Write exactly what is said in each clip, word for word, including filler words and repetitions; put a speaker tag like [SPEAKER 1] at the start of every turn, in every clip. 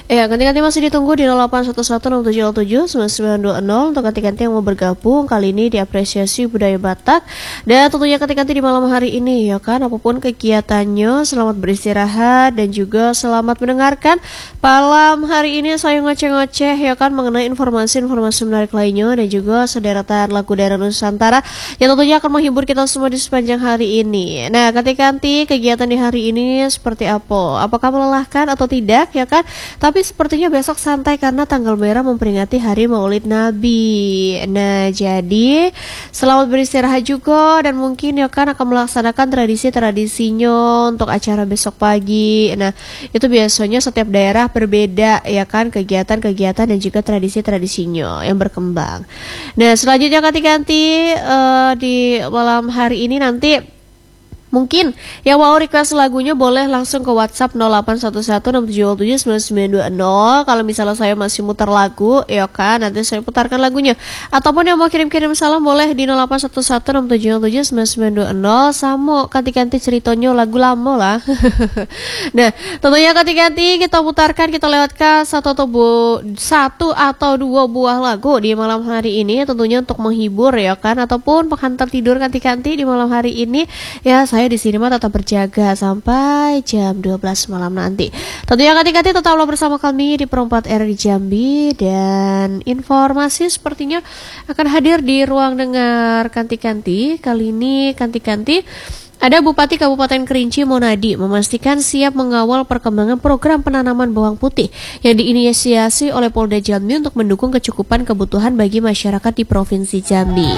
[SPEAKER 1] Ya, ganti-ganti masih ditunggu di nol delapan satu satu enam tujuh nol tujuh sembilan sembilan dua nol untuk ganti-ganti yang mau bergabung. Kali ini di apresiasi budaya Batak. Dan tentunya ganti-ganti di malam hari ini ya kan, apapun kegiatannya, selamat beristirahat dan juga selamat mendengarkan. Malam hari ini saya ngoceh-ngoceh ya kan mengenai informasi-informasi menarik lainnya dan juga sederetan lagu daerah Nusantara yang tentunya akan menghibur kita semua di sepanjang hari ini. Nah, ganti-ganti kegiatan di hari ini seperti apa? Apakah melelahkan atau tidak ya kan? Tapi sepertinya besok santai karena tanggal merah memperingati Hari Maulid Nabi. Nah, jadi selamat beristirahat juga dan mungkin ya kan akan melaksanakan tradisi-tradisinya untuk acara besok pagi. Nah, itu biasanya setiap daerah berbeda ya kan kegiatan-kegiatan dan juga tradisi-tradisinya yang berkembang. Nah, selanjutnya ganti-ganti uh, di malam hari ini nanti mungkin yang mau request lagunya boleh langsung ke WhatsApp nol delapan satu satu enam tujuh nol tujuh sembilan sembilan dua nol. Kalau misalnya saya masih muter lagu, ya kan nanti saya putarkan lagunya. Ataupun yang mau kirim-kirim salam boleh di nol delapan satu satu enam tujuh nol tujuh sembilan sembilan dua nol. Sama ganti-ganti ceritanya lagu lama lah. Nah, tentunya ganti-ganti kita putarkan, kita lewatkan satu atau bu, satu atau dua buah lagu di malam hari ini tentunya untuk menghibur ya kan, ataupun penghantar tidur ganti-ganti di malam hari ini. Ya, saya di sini mah tetap berjaga sampai jam dua belas malam nanti. Tentunya ganti-ganti tetaplah bersama kami di Perempat R di Jambi, dan informasi sepertinya akan hadir di ruang dengar ganti-ganti. Kali ini ganti-ganti ada Bupati Kabupaten Kerinci Monadi memastikan siap mengawal perkembangan program penanaman bawang putih yang diinisiasi oleh Polda Jambi untuk mendukung kecukupan kebutuhan bagi masyarakat di Provinsi Jambi.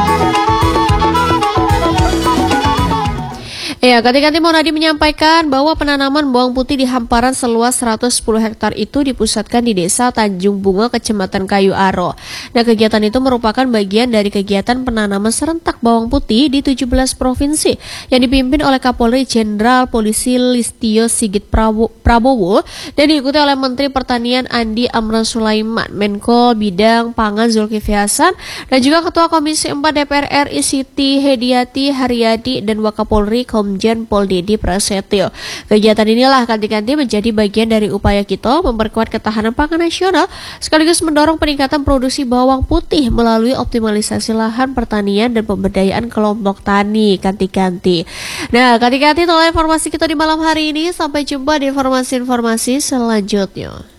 [SPEAKER 1] Ya, ganti-ganti Monadi menyampaikan bahwa penanaman bawang putih di hamparan seluas seratus sepuluh hektar itu dipusatkan di Desa Tanjung Bunga, Kecamatan Kayu Aro. Nah, kegiatan itu merupakan bagian dari kegiatan penanaman serentak bawang putih di tujuh belas provinsi yang dipimpin oleh Kapolri Jenderal Polisi Listio Sigit Prabowo dan diikuti oleh Menteri Pertanian Andi Amran Sulaiman, Menko Bidang Pangan Zulkifli Hasan, dan juga Ketua Komisi empat D P R R I Siti Hediati Haryadi dan Wakapolri Komjen Pol Dedi Prasetyo. Kegiatan inilah ganti-ganti menjadi bagian dari upaya kita memperkuat ketahanan pangan nasional sekaligus mendorong peningkatan produksi bawang putih melalui optimalisasi lahan pertanian dan pemberdayaan kelompok tani. Ganti-ganti. Nah, ganti-ganti itulah informasi kita di malam hari ini. Sampai jumpa di informasi-informasi selanjutnya.